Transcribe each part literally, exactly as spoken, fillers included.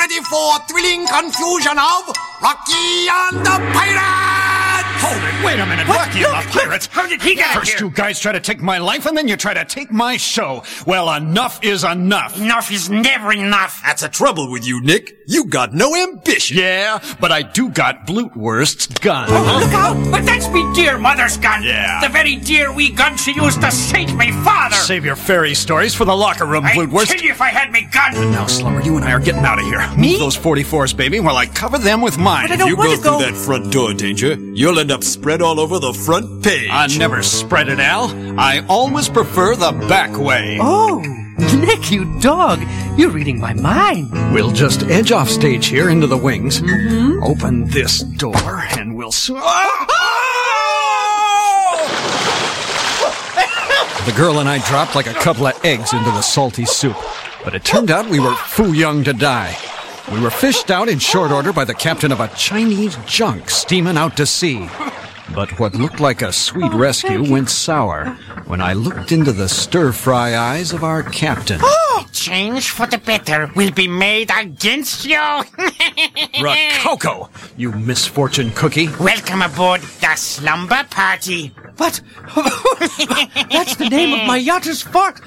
ready for thrilling confusion of Rocky and the Pirate! Hold it, wait a minute, Rocky and the Pirate. How did he get First here? you guys try to take my life, and then you try to take my show. Well, enough is enough. Enough is never enough. That's the trouble with you, Nick. You got no ambition. Yeah, but I do got Blutwurst's gun. Oh, look out! But that's me dear mother's gun. Yeah. The very dear wee gun she used to save my father. Save your fairy stories for the locker room, I'd Blutwurst. kill you if I had me gun. Now, Slumber, you and I are getting out of here. Me? Move those forty-fours, baby, while I cover them with mine. But I don't You want go to through go. that front door, Danger, you'll end up spread all over the front page. I never spread it, Al. I always prefer the back way. Oh, Nick, you dog. You're reading my mind. We'll just edge off stage here into the wings. Mm-hmm. Open this door, and we'll... Sw- The girl and I dropped like a couple of eggs into the salty soup. But it turned out we were foo young to die. We were fished out in short order by the captain of a Chinese junk steaming out to sea. But what looked like a sweet Oh, rescue went sour when I looked into the stir-fry eyes of our captain. Oh, change for the better will be made against you. Rococo, you misfortune cookie. Welcome aboard the Slumber Party. But that's the name of my yacht's fort.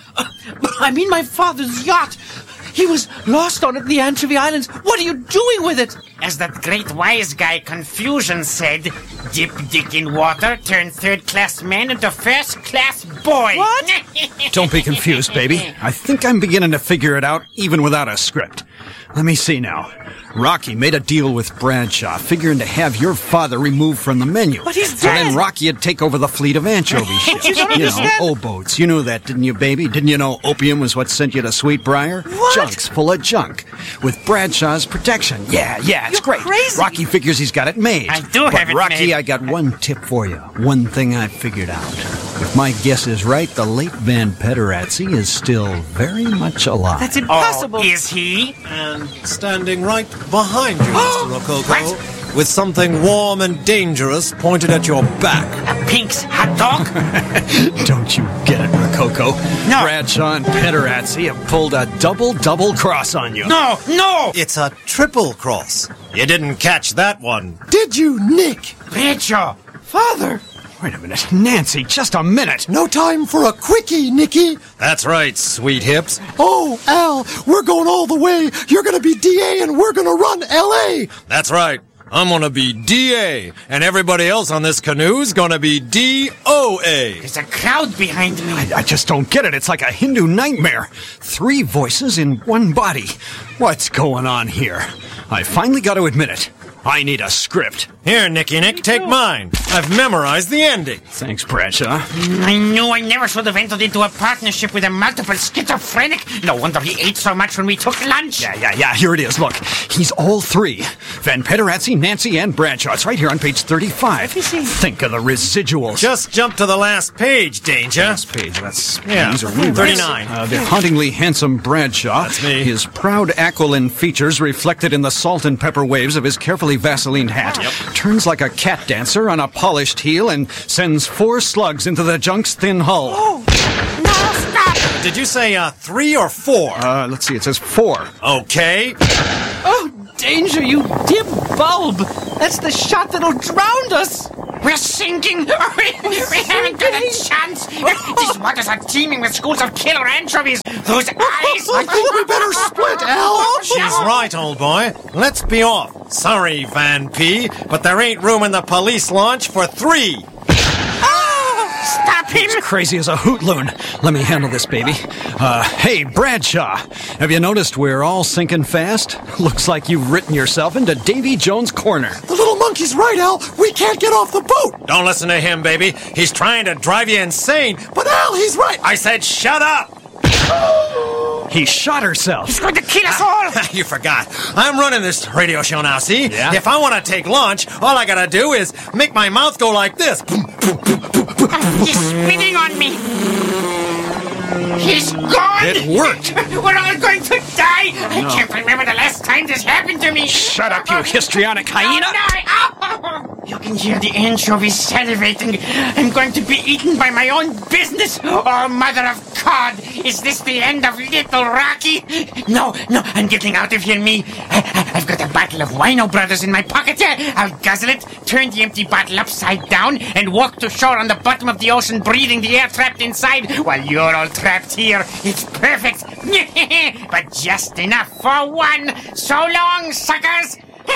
I mean my father's yacht. He was lost on it in the Anchovy Islands. What are you doing with it? As that great wise guy Confucian said, dip dick in water, turn third-class man into first-class boy. What? Don't be confused, baby. I think I'm beginning to figure it out even without a script. Let me see now. Rocky made a deal with Bradshaw, figuring to have your father removed from the menu. But he's So dead. then Rocky'd take over the fleet of anchovy ships. You don't know, understand. O-boats. You knew that, didn't you, baby? Didn't you know opium was what sent you to Sweetbriar? What? Junk's full of junk. With Bradshaw's protection. Yeah, yeah, it's You're great. crazy. Rocky figures he's got it made. I do but have it Rocky, made. I got one tip for you. One thing I've figured out. If my guess is right, the late Van Pederatzy is still very much alive. That's impossible. Oh, is he? And standing right behind you, Mister Rococo, What? with something warm and dangerous pointed at your back. A Pink's hot dog? Don't you get it, Rococo? No. Bradshaw and Pederatzy have pulled a double-double cross on you. No, no! It's a triple cross. You didn't catch that one. Did you, Nick? Bradshaw! Father. Wait a minute. Nancy, just a minute. No time for a quickie, Nicky. That's right, sweet hips. Oh, Al, we're going all the way. You're going to be D A and we're going to run L A. That's right. I'm gonna be D A, and everybody else on this canoe's gonna be D O A. There's a crowd behind me. I, I just don't get it. It's like a Hindu nightmare. Three voices in one body. What's going on here? I finally got to admit it. I need a script. Here, Nicky Nick, take mine. I've memorized the ending. Thanks, Bradshaw. I knew I never should have entered into a partnership with a multiple schizophrenic. No wonder he ate so much when we took lunch. Yeah, yeah, yeah, here it is. Look, he's all three. Van Pederatzy, Nancy, and Bradshaw. It's right here on page thirty-five. Let me see. Think of the residuals. Just jump to the last page, Danger. Last page, that's... Yeah, these are rewrites. thirty-nine. Uh, the hauntingly handsome Bradshaw. That's me. His proud aquiline features reflected in the salt and pepper waves of his carefully Vaselined hat. Yep. Turns like a cat dancer on a polished heel and sends four slugs into the junk's thin hull. Oh, No, stop! Did you say uh, three or four? Uh, let's see, it says four. Okay. oh, danger, you dim bulb. That's the shot that'll drown us. We're sinking! We, we haven't got a chance! These waters are teeming with schools of killer anchovies! Those eyes! I think we better split, Al. She's right, old boy. Let's be off. Sorry, Van P, but there ain't room in the police launch for three. Stop him! Crazy as a hoot loon. Let me handle this, baby. Uh, hey, Bradshaw. Have you noticed we're all sinking fast? Looks like you've written yourself into Davy Jones' corner. The little monkey's right, Al. We can't get off the boat. Don't listen to him, baby. He's trying to drive you insane. But Al, he's right. I said shut up! He shot herself. He's going to kill us all! You forgot. I'm running this radio show now, see? Yeah? If I want to take launch, all I gotta do is make my mouth go like this. He's spitting on me! He's gone! It worked. We're all going to die! I can't remember the last time this happened to me! Shut up, you histrionic hyena. Oh, no. Ow. You can hear the anchovies salivating. I'm going to be eaten by my own business! Oh, mother of God! Is this the end of Little Rocky? No, no, I'm getting out of here, me. I, I, I've got a bottle of Wino Brothers in my pocket. I'll guzzle it, turn the empty bottle upside down, and walk to shore on the bottom of the ocean, breathing the air trapped inside, while you're all trapped here. It's perfect. But just enough for one. So long, suckers.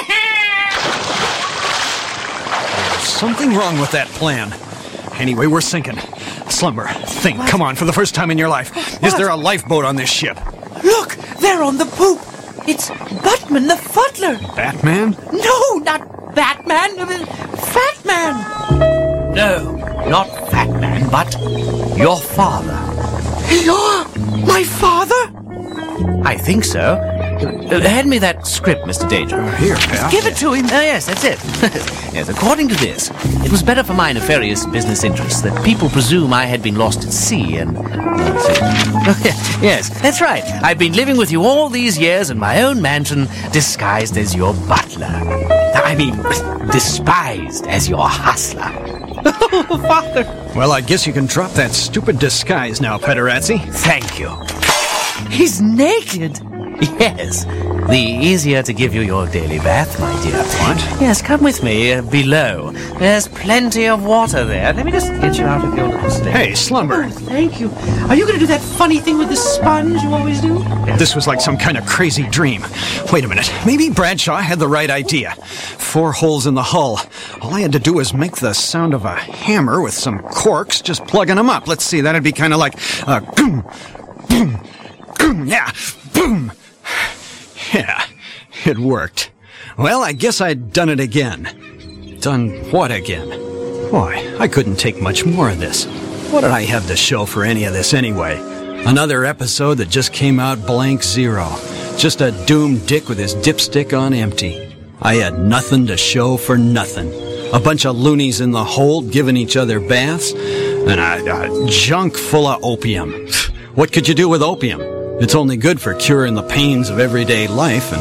There's something wrong with that plan. Anyway, we're sinking. Slumber, think, come on, for the first time in your life. Is What? there a lifeboat on this ship? Look, they're on the poop. It's Batman the Fuddler. Batman? No, not Batman. uh, Fat Man. No, not Fat Man, but your father. You're my father? I think so. Uh, hand me that script, Mister Danger. Here, pal. Give it to him. Oh, yes, that's it. Yes, according to this, it was better for my nefarious business interests that people presume I had been lost at sea and... uh, yes, that's right. I've been living with you all these years in my own mansion, disguised as your butler. I mean, despised as your hustler. Father. Well, I guess you can drop that stupid disguise now, Pederazzi. Thank you. He's naked. Yes, the easier to give you your daily bath, my dear. What? Yes, come with me uh, below. There's plenty of water there. Let me just get you out of your little state. Hey, Slumber. Oh, thank you. Are you going to do that funny thing with the sponge you always do? This was like some kind of crazy dream. Wait a minute. Maybe Bradshaw had the right idea. Four holes in the hull. All I had to do was make the sound of a hammer with some corks, just plugging them up. Let's see, that'd be kind of like, uh, boom, boom, boom, yeah, boom. Yeah, it worked. Well, I guess I'd done it again. Done what again? Why, I couldn't take much more of this. What did I have to show for any of this anyway? Another episode that just came out blank zero. Just a doomed dick with his dipstick on empty. I had nothing to show for nothing. A bunch of loonies in the hold giving each other baths, and a, a junk full of opium. What could you do with opium? It's only good for curing the pains of everyday life and...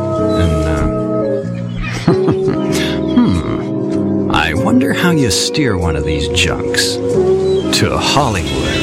and, uh... hmm. I wonder how you steer one of these junks to Hollywood.